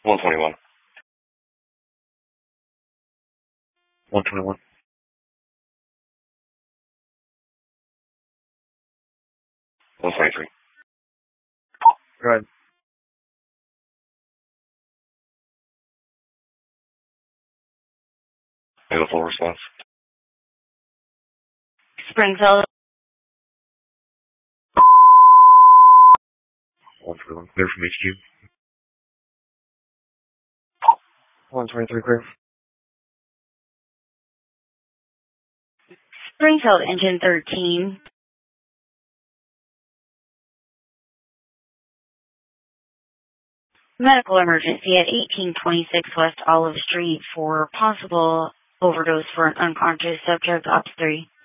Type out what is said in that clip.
121. 121. One 23. Go ahead. Make a full response. Springfield. 121. Clear from HQ. 123 clear. Springfield Engine 13. Medical emergency at 1826 West Olive Street for possible overdose for an unconscious subject, Ops 3.